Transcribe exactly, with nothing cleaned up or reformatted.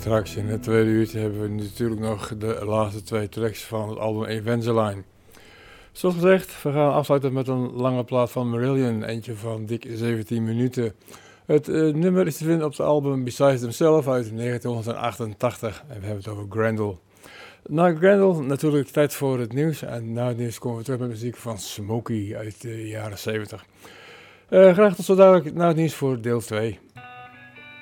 straks in het tweede uurtje hebben we natuurlijk nog de laatste twee tracks van het album Evangeline. Zoals gezegd, we gaan afsluiten met een lange plaat van Marillion, eentje van dik zeventien minuten. Het uh, nummer is te vinden op het album Besides Themselves uit negentien achtentachtig en we hebben het over Grendel. Na Grendel natuurlijk tijd voor het nieuws en na het nieuws komen we terug met muziek van Smokey uit de jaren zeventig. Uh, graag tot zo dadelijk na het nieuws voor deel twee.